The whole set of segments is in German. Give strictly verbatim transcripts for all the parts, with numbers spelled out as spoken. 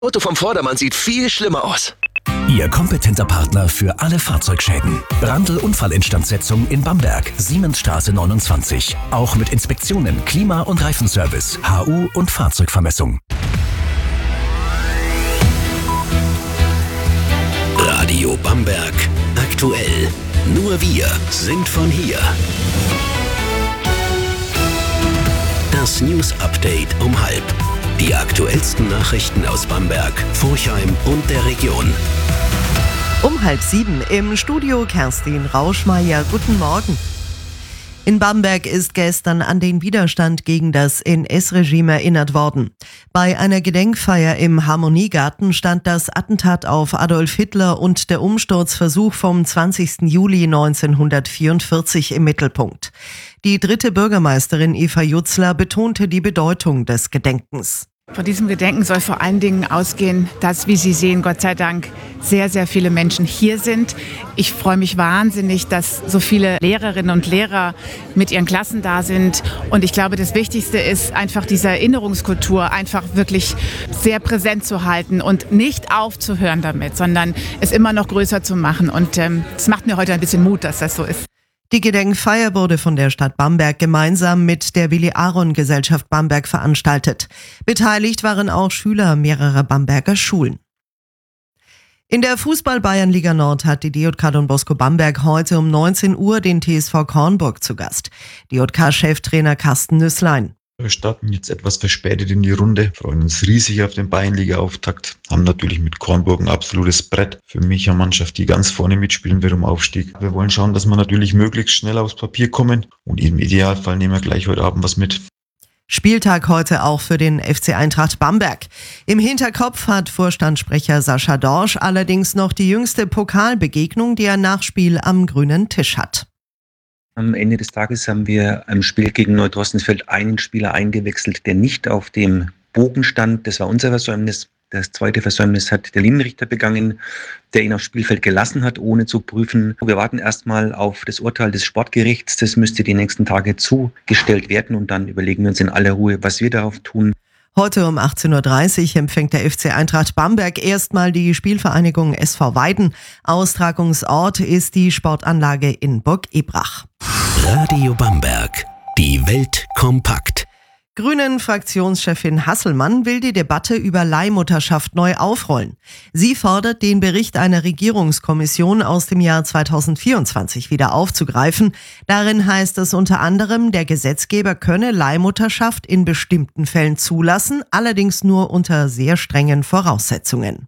Auto vom Vordermann sieht viel schlimmer aus. Ihr kompetenter Partner für alle Fahrzeugschäden. Brandl Unfallinstandsetzung in Bamberg, Siemensstraße neunundzwanzig. Auch mit Inspektionen, Klima- und Reifenservice, H U und Fahrzeugvermessung. Radio Bamberg. Aktuell. Nur wir sind von hier. Das News Update um halb. Die aktuellsten Nachrichten aus Bamberg, Forchheim und der Region. Um halb sieben im Studio Kerstin Rauschmeier. Guten Morgen. In Bamberg ist gestern an den Widerstand gegen das N S-Regime erinnert worden. Bei einer Gedenkfeier im Harmoniegarten stand das Attentat auf Adolf Hitler und der Umsturzversuch vom zwanzigsten Juli neunzehnhundertvierundvierzig im Mittelpunkt. Die dritte Bürgermeisterin Eva Jutzler betonte die Bedeutung des Gedenkens. Von diesem Gedenken soll vor allen Dingen ausgehen, dass, wie Sie sehen, Gott sei Dank sehr, sehr viele Menschen hier sind. Ich freue mich wahnsinnig, dass so viele Lehrerinnen und Lehrer mit ihren Klassen da sind. Und ich glaube, das Wichtigste ist einfach diese Erinnerungskultur einfach wirklich sehr präsent zu halten und nicht aufzuhören damit, sondern es immer noch größer zu machen. Und ähm, es macht mir heute ein bisschen Mut, dass das so ist. Die Gedenkfeier wurde von der Stadt Bamberg gemeinsam mit der Willi-Aron-Gesellschaft Bamberg veranstaltet. Beteiligt waren auch Schüler mehrerer Bamberger Schulen. In der Fußball-Bayernliga Nord hat die D J K Don Bosco Bamberg heute um neunzehn Uhr den T S V Kornburg zu Gast. D J K-Cheftrainer Carsten Nüßlein. Wir starten jetzt etwas verspätet in die Runde, freuen uns riesig auf den Bayernliga-Auftakt, haben natürlich mit Kornburg ein absolutes Brett. Für mich eine Mannschaft, die ganz vorne mitspielen wird um Aufstieg. Wir wollen schauen, dass wir natürlich möglichst schnell aufs Papier kommen und im Idealfall nehmen wir gleich heute Abend was mit. Spieltag heute auch für den F C Eintracht Bamberg. Im Hinterkopf hat Vorstandssprecher Sascha Dorsch allerdings noch die jüngste Pokalbegegnung, die er nach Spiel am grünen Tisch hat. Am Ende des Tages haben wir am Spiel gegen Neudrossensfeld einen Spieler eingewechselt, der nicht auf dem Bogen stand. Das war unser Versäumnis. Das zweite Versäumnis hat der Linienrichter begangen, der ihn aufs Spielfeld gelassen hat, ohne zu prüfen. Wir warten erstmal auf das Urteil des Sportgerichts. Das müsste die nächsten Tage zugestellt werden und dann überlegen wir uns in aller Ruhe, was wir darauf tun. Heute um achtzehn Uhr dreißig empfängt der F C Eintracht Bamberg erstmal die Spielvereinigung S V Weiden. Austragungsort ist die Sportanlage in Burg Ebrach. Radio Bamberg. Die Welt kompakt. Grünen-Fraktionschefin Hasselmann will die Debatte über Leihmutterschaft neu aufrollen. Sie fordert, den Bericht einer Regierungskommission aus dem Jahr zweitausendvierundzwanzig wieder aufzugreifen. Darin heißt es unter anderem, der Gesetzgeber könne Leihmutterschaft in bestimmten Fällen zulassen, allerdings nur unter sehr strengen Voraussetzungen.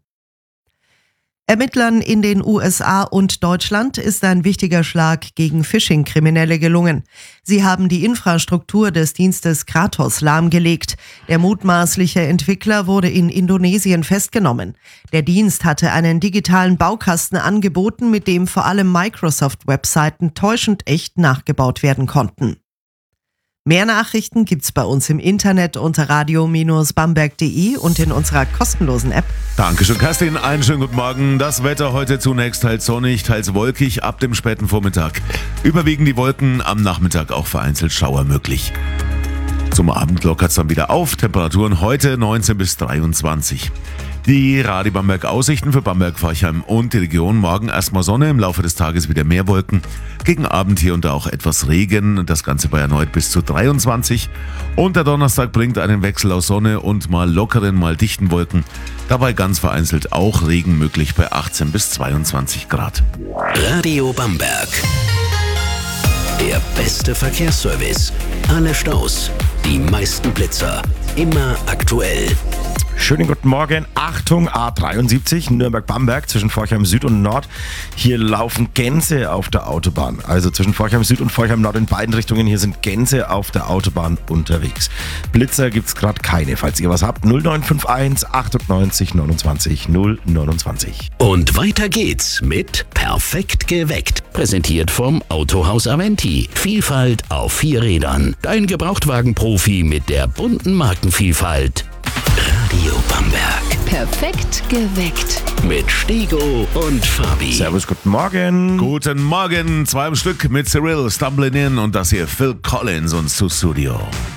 Ermittlern in den U S A und Deutschland ist ein wichtiger Schlag gegen Phishing-Kriminelle gelungen. Sie haben die Infrastruktur des Dienstes Kratos lahmgelegt. Der mutmaßliche Entwickler wurde in Indonesien festgenommen. Der Dienst hatte einen digitalen Baukasten angeboten, mit dem vor allem Microsoft-Webseiten täuschend echt nachgebaut werden konnten. Mehr Nachrichten gibt's bei uns im Internet unter radio Bindestrich bamberg punkt de und in unserer kostenlosen App. Dankeschön, Kerstin. Einen schönen guten Morgen. Das Wetter heute zunächst teils sonnig, teils wolkig ab dem späten Vormittag. Überwiegend die Wolken, am Nachmittag auch vereinzelt Schauer möglich. Zum Abend lockert es dann wieder auf. Temperaturen heute neunzehn bis dreiundzwanzig. Die Radio Bamberg Aussichten für Bamberg, Forchheim und die Region. Morgen erstmal Sonne, im Laufe des Tages wieder mehr Wolken. Gegen Abend hier und da auch etwas Regen. Das Ganze bei erneut bis zu dreiundzwanzig. Und der Donnerstag bringt einen Wechsel aus Sonne und mal lockeren, mal dichten Wolken. Dabei ganz vereinzelt auch Regen möglich bei achtzehn bis zweiundzwanzig Grad. Radio Bamberg. Der beste Verkehrsservice. Alle Staus, die meisten Blitzer. Immer aktuell. Schönen guten Morgen. Achtung, A dreiundsiebzig, Nürnberg-Bamberg, zwischen Forchheim Süd und Nord. Hier laufen Gänse auf der Autobahn. Also zwischen Forchheim Süd und Forchheim Nord in beiden Richtungen. Hier sind Gänse auf der Autobahn unterwegs. Blitzer gibt's gerade keine. Falls ihr was habt, null neun fünf eins achtundneunzig neunundzwanzig null neunundzwanzig. Und weiter geht's mit Perfekt geweckt. Präsentiert vom Autohaus Aventi. Vielfalt auf vier Rädern. Dein Gebrauchtwagenprofi mit der bunten Markenvielfalt. Radio Bamberg. Perfekt geweckt. Mit Stego und Fabi. Servus, guten Morgen. Guten Morgen. Zwei am Stück mit Cyril, Stumbling In und das hier Phil Collins und zu Studio.